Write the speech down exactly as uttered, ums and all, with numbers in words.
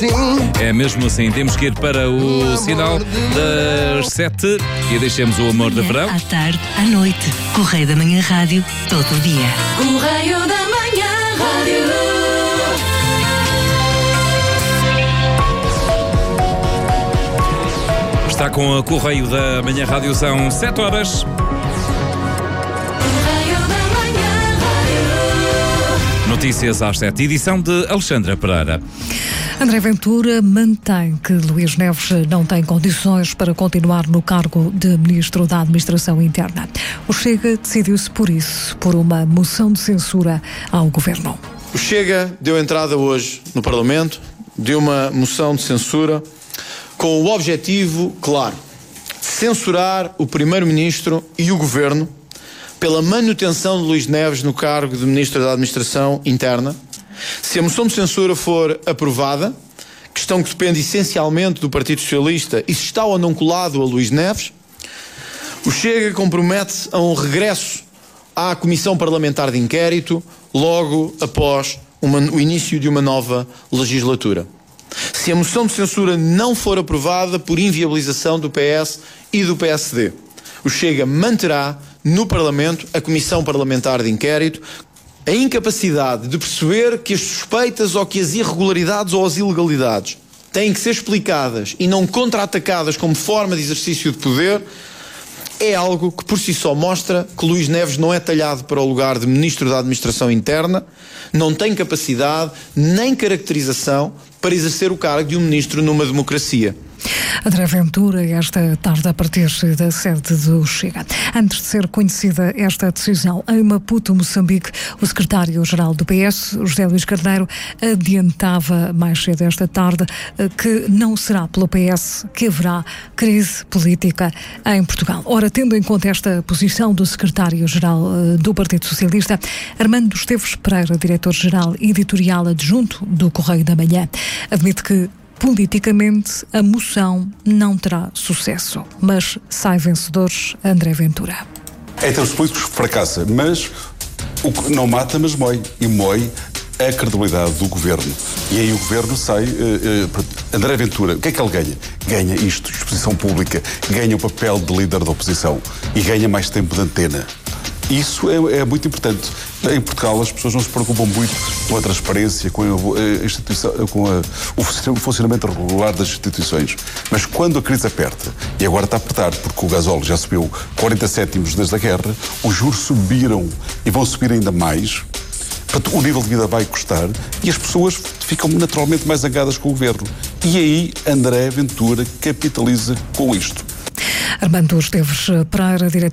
assim. É mesmo assim, temos que ir para o sinal das sete e deixemos o amor de verão. À tarde, à noite. Correio da Manhã Rádio, todo o dia. Correio da Manhã Rádio. Está com a Correio da Manhã Rádio, são sete horas. Notícias às sete, edição de Alexandra Pereira. André Ventura mantém que Luís Neves não tem condições para continuar no cargo de Ministro da Administração Interna. O Chega decidiu-se por isso, por uma moção de censura ao Governo. O Chega deu entrada hoje no Parlamento de uma moção de censura com o objetivo claro de censurar o Primeiro-Ministro e o Governo pela manutenção de Luís Neves no cargo de Ministro da Administração Interna. Se a moção de censura for aprovada, questão que depende essencialmente do Partido Socialista e se está ou não colado a Luís Neves, o Chega compromete-se a um regresso à Comissão Parlamentar de Inquérito logo após uma, o início de uma nova legislatura. Se a moção de censura não for aprovada por inviabilização do P S e do P S D, o Chega manterá no Parlamento a Comissão Parlamentar de Inquérito. A incapacidade de perceber que as suspeitas ou que as irregularidades ou as ilegalidades têm que ser explicadas e não contra-atacadas como forma de exercício de poder é algo que por si só mostra que Luís Neves não é talhado para o lugar de Ministro da Administração Interna, não tem capacidade nem caracterização para exercer o cargo de um Ministro numa democracia. André Ventura, esta tarde a partir da sede do Chega. Antes de ser conhecida esta decisão, em Maputo, Moçambique, o secretário-geral do P S, José Luís Carneiro, adiantava mais cedo esta tarde que não será pelo P S que haverá crise política em Portugal. Ora, tendo em conta esta posição do secretário-geral do Partido Socialista, Armando Esteves Pereira, diretor-geral editorial adjunto do Correio da Manhã, admite que politicamente, a moção não terá sucesso, mas sai vencedores André Ventura. Em termos políticos fracassa, mas o que não mata, mas mói. E mói a credibilidade do governo. E aí o governo sai... Uh, uh, André Ventura, o que é que ele ganha? Ganha isto, exposição pública, ganha o papel de líder da oposição e ganha mais tempo de antena. Isso é, é muito importante. Em Portugal as pessoas não se preocupam muito com a transparência, com, a, a instituição, com a, o funcionamento regular das instituições. Mas quando a crise aperta, e agora está a apertar porque o gasóleo já subiu quarenta cêntimos desde a guerra, os juros subiram e vão subir ainda mais, o nível de vida vai custar e as pessoas ficam naturalmente mais zangadas com o governo. E aí André Ventura capitaliza com isto. Armando Esteves Pereira, diretor